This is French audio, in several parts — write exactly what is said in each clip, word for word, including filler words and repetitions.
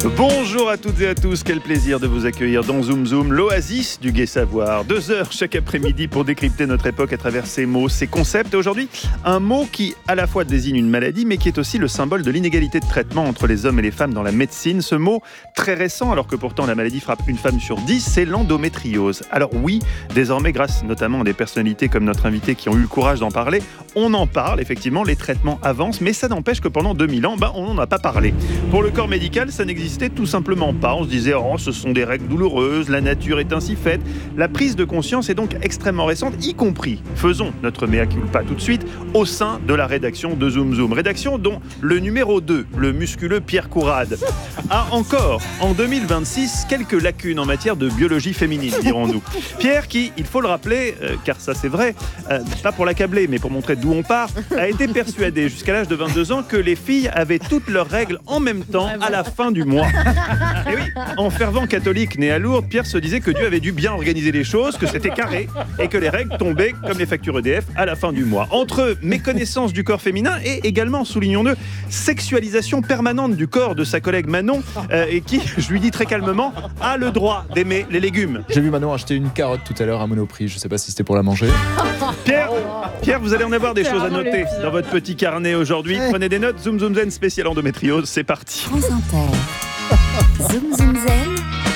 Bonjour à toutes et à tous, quel plaisir de vous accueillir dans Zoom Zoom, l'oasis du gai savoir. Deux heures chaque après-midi pour décrypter notre époque à travers ses mots, ses concepts. Et aujourd'hui, un mot qui à la fois désigne une maladie, mais qui est aussi le symbole de l'inégalité de traitement entre les hommes et les femmes dans la médecine. Ce mot, très récent, alors que pourtant la maladie frappe une femme sur dix, c'est l'endométriose. Alors oui, désormais, grâce notamment à des personnalités comme notre invité qui ont eu le courage d'en parler, on en parle, effectivement, les traitements avancent, mais ça n'empêche que pendant deux mille ans, ben, on n'en a pas parlé. Pour le corps médical, ça n'existait tout simplement pas. On se disait, oh, ce sont des règles douloureuses, la nature est ainsi faite. La prise de conscience est donc extrêmement récente, y compris, faisons notre mea culpa tout de suite, au sein de la rédaction de Zoom Zoom. Rédaction dont le numéro deux, le musculeux Pierre Courade, a encore, en deux mille vingt-six, quelques lacunes en matière de biologie féminine, dirons-nous. Pierre qui, il faut le rappeler, euh, car ça c'est vrai, euh, pas pour l'accabler, mais pour montrer d'où on part, a été persuadé jusqu'à l'âge de vingt-deux ans que les filles avaient toutes leurs règles en même temps à la fin du mois. Et oui, en fervent catholique né à Lourdes, Pierre se disait que Dieu avait dû bien organiser les choses, que c'était carré et que les règles tombaient comme les factures E D F à la fin du mois. Entre méconnaissance du corps féminin et également, soulignons-le, sexualisation permanente du corps de sa collègue Manon, euh, et qui, je lui dis très calmement, a le droit d'aimer les légumes. J'ai vu Manon acheter une carotte tout à l'heure à Monoprix, je sais pas si c'était pour la manger. Pierre, Pierre, vous allez en avoir des choses à noter dans votre petit carnet aujourd'hui. Prenez des notes, Zoom Zoom Zen spécial endométriose, c'est parti. France Inter. Zoom Zoom Zen.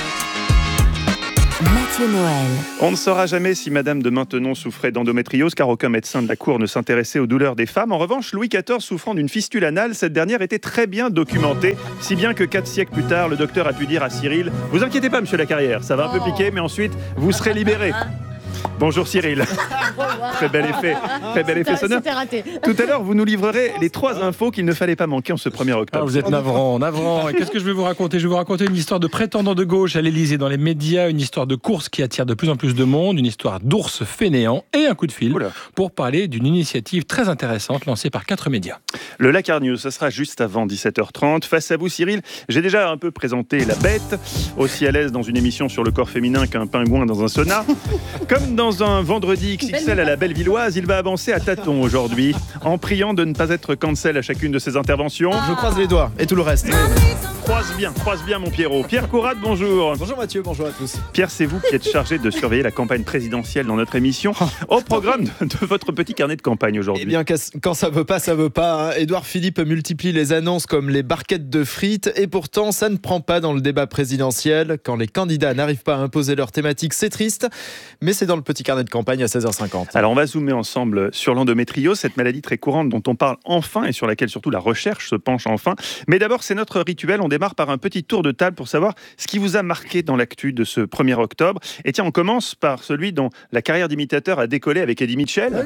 Mathieu Noël. On ne saura jamais si Madame de Maintenon souffrait d'endométriose, car aucun médecin de la cour ne s'intéressait aux douleurs des femmes. En revanche, Louis quatorze souffrant d'une fistule anale, cette dernière était très bien documentée, si bien que quatre siècles plus tard, le docteur a pu dire à Cyril « Vous inquiétez pas, monsieur Lacarrière, ça va un peu piquer, mais ensuite, vous serez libéré. » Bonjour Cyril. Très bel effet, très bel effet sonore. Raté. Tout à l'heure, vous nous livrerez les trois infos qu'il ne fallait pas manquer en ce premier octobre. Ah, vous êtes navrant, navrant. Et qu'est-ce que je vais vous raconter ? Je vais vous raconter une histoire de prétendant de gauche à l'Élysée dans les médias, une histoire de course qui attire de plus en plus de monde, une histoire d'ours fainéant et un coup de fil. Oula. Pour parler d'une initiative très intéressante lancée par quatre médias. Le Lacar News, ce sera juste avant dix-sept heures trente. Face à vous Cyril, j'ai déjà un peu présenté la bête, aussi à l'aise dans une émission sur le corps féminin qu'un pingouin dans un sauna. Comme dans un vendredi X X L à la Bellevilloise, il va avancer à tâtons aujourd'hui, en priant de ne pas être cancel à chacune de ses interventions. Je croise les doigts et tout le reste. Croise bien, croise bien mon Pierrot. Pierre Courade, bonjour. Bonjour Mathieu, bonjour à tous. Pierre, c'est vous qui êtes chargé de surveiller la campagne présidentielle dans notre émission. Au programme de, de votre petit carnet de campagne aujourd'hui. Eh bien, quand ça veut pas, ça veut pas. Hein. Édouard Philippe multiplie les annonces comme les barquettes de frites et pourtant, ça ne prend pas dans le débat présidentiel. Quand les candidats n'arrivent pas à imposer leur thématique, c'est triste. Mais c'est dans le petit carnet de campagne à seize heures cinquante. Alors, on va zoomer ensemble sur l'endométriose, cette maladie très courante dont on parle enfin et sur laquelle surtout la recherche se penche enfin. Mais d'abord, c'est notre rituel. On démarre par un petit tour de table pour savoir ce qui vous a marqué dans l'actu de ce premier octobre. Et tiens, on commence par celui dont la carrière d'imitateur a décollé avec Eddie Mitchell.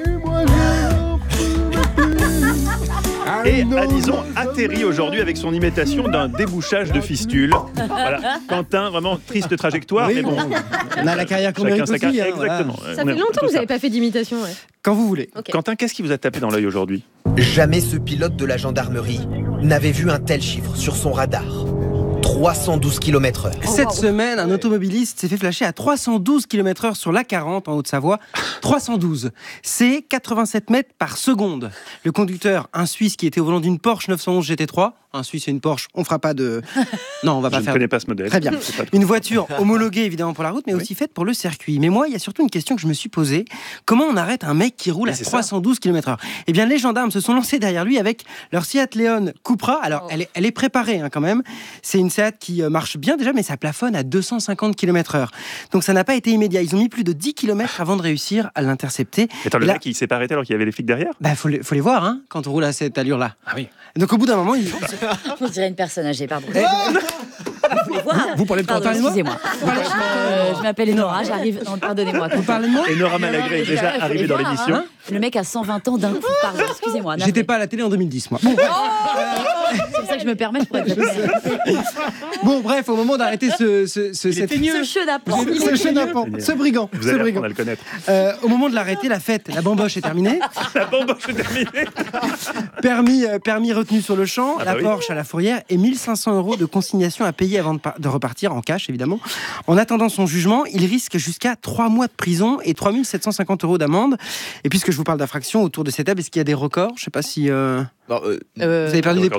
Et a, disons, atterri aujourd'hui avec son imitation d'un débouchage de fistule. Voilà. Quentin, vraiment triste trajectoire, oui, mais bon. On a la carrière qu'on mérite aussi. Carrière, hein, exactement. Voilà. Ça fait longtemps que vous n'avez pas fait d'imitation. Ouais. Quand vous voulez. Okay. Quentin, qu'est-ce qui vous a tapé dans l'œil aujourd'hui ? Jamais ce pilote de la gendarmerie n'avait vu un tel chiffre sur son radar. trois cent douze kilomètres heure. Cette semaine, un automobiliste s'est fait flasher à trois cent douze kilomètres heure sur l'A quarante en Haute-Savoie. trois cent douze, c'est quatre-vingt-sept mètres par seconde. Le conducteur, un Suisse qui était au volant d'une Porsche neuf cent onze G T trois. Un Suisse et une Porsche, on fera pas de... Non, on va pas Je faire... Je ne connais pas ce modèle. Très bien. Une voiture homologuée évidemment pour la route, mais oui. aussi faite pour le circuit. Mais moi, il y a surtout une question que je me suis posée. Comment on arrête un mec qui roule mais à trois cent douze kilomètres heure ? Eh bien, les gendarmes se sont lancés derrière lui avec leur Seat Leon Cupra. Alors, oh. elle, est, elle est préparée hein, quand même. C'est une Seat qui marche bien déjà, mais ça plafonne à deux cent cinquante kilomètres heure. Donc, ça n'a pas été immédiat. Ils ont mis plus de dix kilomètres avant de réussir à l'intercepter. Attends, et le là, mec, il s'est pas arrêté alors qu'il y avait les flics derrière ? Bah, faut les, faut les voir hein, quand on roule à cette allure-là. Ah oui. Donc, au bout d'un moment, il... On dirait une personne âgée, pardon. Eh, Vous voulez voir ? Vous parlez de Pardon, Quentin et moi ? excusez-moi. Euh, je m'appelle Enora, j'arrive... Non, pardonnez-moi. Vous parlez de moi ? Enora Malagré est déjà arrivée dans l'émission. Hein, le mec a cent vingt ans d'un coup, pardon, excusez-moi. J'étais pas à la télé en deux mille dix, moi. Bon, bref. C'est pour ça que je me permets, je pourrais être bon, bref, au moment d'arrêter ce... ce, ce cette... ce chenapan. Ce chenapan, ce brigand. Vous allez ce brigand. apprendre à le connaître. Euh, au moment de l'arrêter, la fête, la bamboche est terminée. La bamboche est terminée. permis, euh, permis retenu sur le champ, ah la bah Porsche oui. à la fourrière et mille cinq cents euros de consignation à payer avant de, par- de repartir en cash, évidemment. En attendant son jugement, il risque jusqu'à trois mois de prison et trois mille sept cent cinquante euros d'amende. Et puisque je vous parle d'infraction autour de cette table, est-ce qu'il y a des records ? Je ne sais pas si... Euh... Non, euh, Euh, vous avez perdu des Record points de un peu points. ou pas ?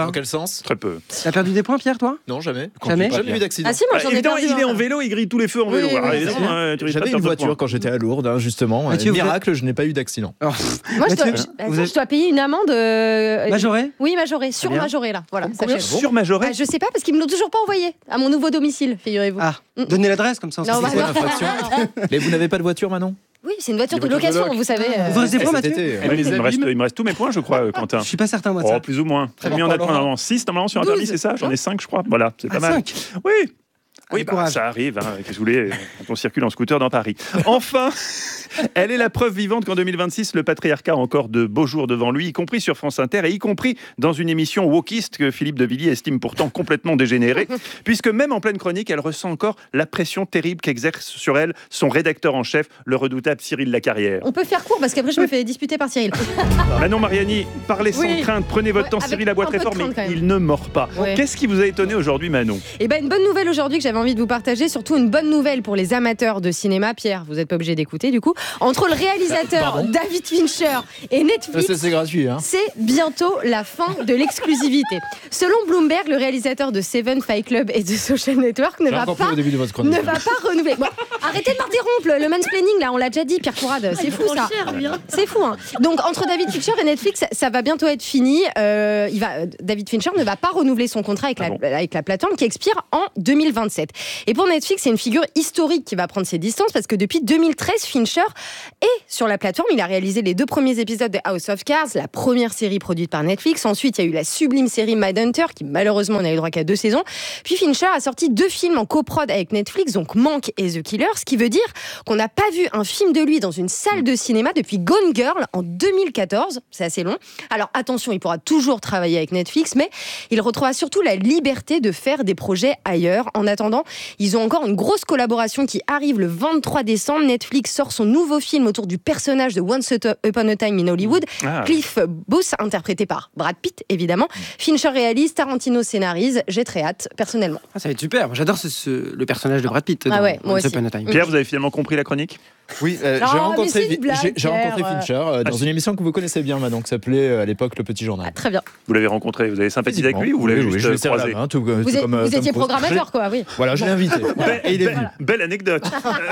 Dans quel sens ? Très peu. T'as perdu des points, Pierre, toi ? Non, jamais. Jamais Jamais eu d'accident. Ah si, moi Bah, j'en ai évidemment, perdu il est un. en vélo, il grille tous les feux en Oui, vélo. oui, Alors, oui, évidemment, c'est hein, tu risques pas J'avais de une perdre de voiture points. quand j'étais à Lourdes, hein, justement. Mathieu, Euh, vous êtes- miracle, je n'ai pas eu d'accident. Alors, Moi je dois, Mathieu, je- vous attends, êtes- je dois payer une amende. euh, Majorée ? Oui, majorée, sur bien. majorée là. Voilà, Combien sachez-le. surmajoré Ah, je sais pas parce qu'ils me l'ont toujours pas envoyé à mon nouveau domicile, figurez-vous. Ah, donnez l'adresse comme ça. on Non, sait bah, c'est C'est quoi. quoi l'infraction ? Mais vous n'avez pas de voiture, Manon ? Oui, c'est une voiture Des de voitures de location, loc. vous savez. euh. Vous restez Eh, points, cet Mathieu été, Ouais, il, me reste, il me reste tous mes points, je crois, euh, Quentin. Je suis pas certain, moi, de Oh, ça. plus ou moins. Combien on a de points normalement six normalement sur un douze. permis, c'est ça J'en ai cinq, je crois. Voilà, c'est pas Ah, mal. cinq. Oui. Ah, Oui, du bah, courage. ça arrive, hein, qu'est-ce que vous voulez, quand on circule en scooter dans Paris. Enfin, elle est la preuve vivante qu'en deux mille vingt-six, le patriarcat a encore de beaux jours devant lui, y compris sur France Inter et y compris dans une émission wokiste que Philippe de Villiers estime pourtant complètement dégénérée, puisque même en pleine chronique, elle ressent encore la pression terrible qu'exerce sur elle son rédacteur en chef, le redoutable Cyril Lacarrière. On peut faire court parce qu'après je me fais disputer par Cyril. Manon Mariani, parlez sans Oui. crainte, prenez votre Ouais, temps, avec Cyril aboie un très peu de fort, mais crainte, quand même. il ne mord pas. Ouais. Qu'est-ce qui vous a étonné aujourd'hui, Manon ? Et ben une bonne nouvelle aujourd'hui que j'avais envie de vous partager, surtout une bonne nouvelle pour les amateurs de cinéma. Pierre, vous n'êtes pas obligé d'écouter du coup. Entre le réalisateur Pardon David Fincher et Netflix, Ça, c'est gratuit. Hein. c'est bientôt la fin de l'exclusivité. Selon Bloomberg, le réalisateur de Seven, Fight Club et de Social Network ne J'ai va encore pas pris au début de votre chronique. ne va pas renouveler. Bon, arrêtez de m'interrompre, le, le mansplaining là, on l'a déjà dit, Pierre Courade, c'est fou ça. C'est fou. Hein. Donc entre David Fincher et Netflix, ça, ça va bientôt être fini. Euh, il va, David Fincher ne va pas renouveler son contrat avec, Ah la, bon avec la plateforme qui expire en deux mille vingt-sept. Et pour Netflix, c'est une figure historique qui va prendre ses distances parce que depuis deux mille treize, Fincher est sur la plateforme. Il a réalisé les deux premiers épisodes de House of Cards, la première série produite par Netflix. Ensuite, il y a eu la sublime série Mindhunter qui malheureusement n'a eu droit qu'à deux saisons. Puis Fincher a sorti deux films en coprod avec Netflix, donc Mank et The Killer, ce qui veut dire qu'on n'a pas vu un film de lui dans une salle de cinéma depuis Gone Girl en deux mille quatorze. C'est assez long. Alors attention, il pourra toujours travailler avec Netflix, mais il retrouvera surtout la liberté de faire des projets ailleurs. En attendant, ils ont encore une grosse collaboration qui arrive le vingt-trois décembre. Netflix sort son nouveau film autour du personnage de Once Upon a Time in Hollywood, Ah. Cliff Booth, interprété par Brad Pitt, évidemment. Fincher réalise, Tarantino scénarise. J'ai très hâte, personnellement. Ah, ça va être super. Moi, j'adore ce, ce- le personnage de Brad Pitt. Ah dans ouais, moi Once aussi. Upon a Time. Pierre, vous avez finalement compris la chronique ? Oui, euh, Non, j'ai mais rencontré, c'est une blague, j'ai, j'ai rencontré Pierre. Fincher euh, dans Ah, une émission que vous connaissez bien, Manon, qui s'appelait euh, à l'époque Le Petit Journal. Ah, très bien. Vous l'avez renconré, vous avez sympathisé avec lui ou vous l'avez Oui, oui, juste je l'ai serré croisé la main, tout, tout Vous, êtes- comme, euh, vous Tom étiez Cruise. programmateur, quoi, oui. Voilà, je l'ai invité. Belle, Et il est belle- venu. belle anecdote.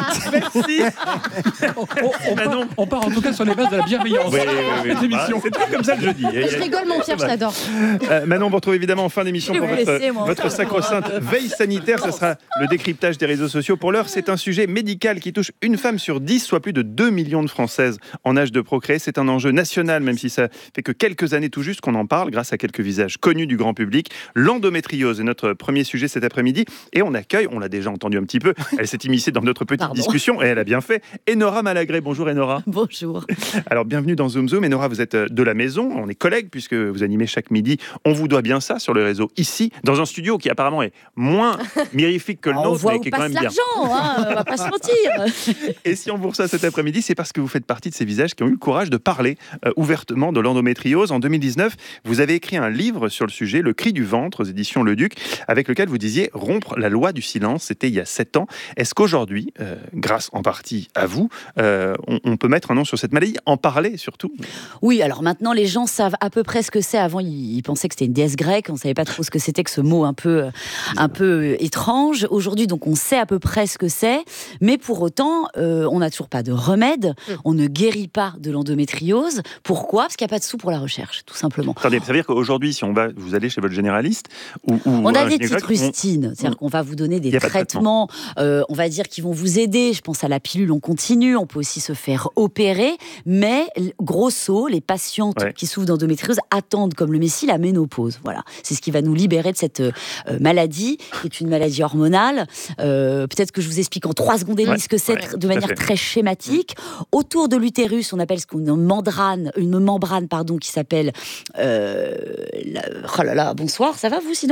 Merci. On, on part, on part en tout cas sur les bases de la bienveillance. Oui, oui, oui. Cette émission. Ah, c'est toujours comme ça le jeudi. Je rigole, mon Pierre, je t'adore. Euh, Manon, vous retrouvez évidemment en fin d'émission Je pour vais votre, laisser, moi. votre sacro-sainte veille sanitaire. Ce sera le décryptage des réseaux sociaux. Pour l'heure, c'est un sujet médical qui touche une femme sur dix, soit plus de deux millions de Françaises en âge de procréer. C'est un enjeu national, même si ça fait que quelques années tout juste qu'on en parle, grâce à quelques visages connus du grand public. L'endométriose est notre premier sujet cet après-midi. Et on accueille, on l'a déjà entendu un petit peu, elle s'est immiscée dans notre petite Pardon. discussion et elle a bien fait. Enora Malagré, bonjour Enora. Bonjour. Alors bienvenue dans Zoom Zoom. Enora, vous êtes de la maison, on est collègues puisque vous animez chaque midi. On vous doit bien ça sur le réseau ici, dans un studio qui apparemment est moins mirifique que le On nôtre, voit mais où qui est quand passe même bien. l'argent, hein, on va pas se mentir. Et si on vous reçoit cet après-midi, c'est parce que vous faites partie de ces visages qui ont eu le courage de parler euh, ouvertement de l'endométriose. En deux mille dix-neuf, vous avez écrit un livre sur le sujet, Le cri du ventre, aux éditions Le Duc, avec lequel vous disiez rompre la loi du silence. C'était il y a sept ans. Est-ce qu'aujourd'hui, euh, grâce en partie à vous, euh, on, on peut mettre un nom sur cette maladie, en parler surtout? Oui, alors maintenant les gens savent à peu près ce que c'est. Avant, ils, ils pensaient que c'était une déesse grecque, on savait pas trop ce que c'était que ce mot un peu, un peu étrange. Aujourd'hui, donc, on sait à peu près ce que c'est, mais pour autant, euh, on n'a toujours pas de remède. On ne guérit pas de l'endométriose. Pourquoi ? Parce qu'il n'y a pas de sous pour la recherche, tout simplement. Attendez, ça veut dire qu'aujourd'hui, si on va, vous allez chez votre généraliste ou, ou On a un des gynécologue, petites rustines, c'est-à-dire qu'on va vous donner des Y a pas de traitements, euh, on va dire, qui vont vous aider. Je pense à la pilule, on continue. On peut aussi se faire opérer, mais grosso, les patientes Ouais. qui souffrent d'endométriose attendent comme le Messie la ménopause. Voilà, c'est ce qui va nous libérer de cette euh, maladie, qui est une maladie hormonale. Euh, peut-être que je vous explique en trois secondes et demie Ouais. ce que c'est, Ouais, tr- tout de à manière fait. très schématique. Autour de l'utérus, on appelle ce qu'on une membrane, une membrane pardon, qui s'appelle. Euh, la- Oh là là, bonsoir, ça va vous sinon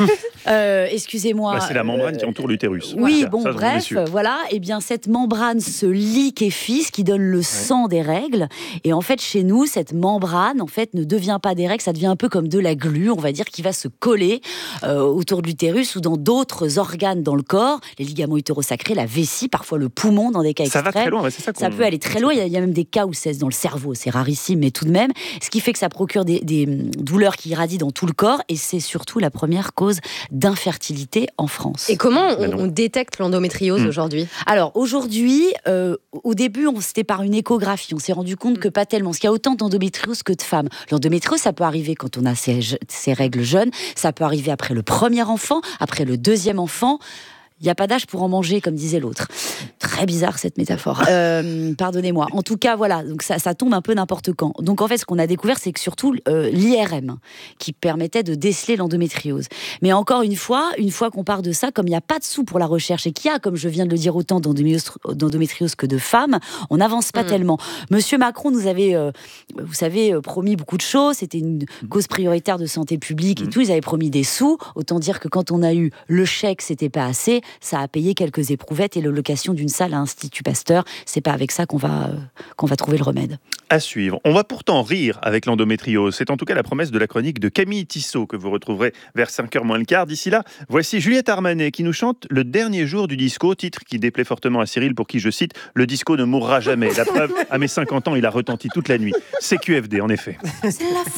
Euh, Excusez-moi. bah, c'est la membrane euh, qui entoure l'utérus. Oui, Ça, bon, ça, j'en ai bref, su. voilà. Et bien, cette membrane se liquéfie, ce qui donne le sang des règles. Et en fait, chez nous, cette membrane, en fait, ne devient pas des règles, ça devient un peu comme de la glu, on va dire, qui va se coller euh, autour de l'utérus ou dans d'autres organes dans le corps, les ligaments utérosacrés, la vessie, parfois le poumon dans des cas Ça extrêmes. va très loin, ouais, c'est ça qu'on... Ça peut aller très loin. Il y, a, il y a même des cas où c'est dans le cerveau. C'est rarissime, mais tout de même. Ce qui fait que ça procure des, des douleurs qui irradient dans tout le corps. Et c'est surtout la première cause d'infertilité en France. Et comment on, on détecte l'endométriose mmh. aujourd'hui ? Alors aujourd'hui, euh, au début, on, c'était par une échographie. On s'est rendu compte que pas tellement. Parce qu'il y a autant d'endométriose que de femmes. L'endométriose, ça peut arriver quand on a ses, ses règles jeunes. Ça peut arriver après le premier enfant, après le deuxième enfant. Il n'y a pas d'âge pour en manger, comme disait l'autre. Très bizarre cette métaphore. Euh, pardonnez-moi. En tout cas, voilà, donc ça, ça tombe un peu n'importe quand. Donc en fait, ce qu'on a découvert, c'est que surtout euh, l'I R M qui permettait de déceler l'endométriose. Mais encore une fois, une fois qu'on part de ça, comme il n'y a pas de sous pour la recherche et qu'il y a, comme je viens de le dire, autant d'endométriose que de femmes, on n'avance pas mmh. tellement. Monsieur Macron nous avait, euh, vous savez, promis beaucoup de choses. C'était une cause prioritaire de santé publique et mmh. tout. Ils avaient promis des sous. Autant dire que quand on a eu le chèque, c'était pas assez. Ça a payé quelques éprouvettes et la location d'une salle à Institut Pasteur. C'est pas avec ça qu'on va, euh, qu'on va trouver le remède. À suivre. On va pourtant rire avec l'endométriose. C'est en tout cas la promesse de la chronique de Camille Tissot que vous retrouverez vers cinq heures moins le quart. D'ici là, voici Juliette Armanet qui nous chante Le dernier jour du disco, titre qui déplaît fortement à Cyril pour qui, je cite, le disco ne mourra jamais. La preuve, à mes cinquante ans, il a retenti toute la nuit. C Q F D, en effet.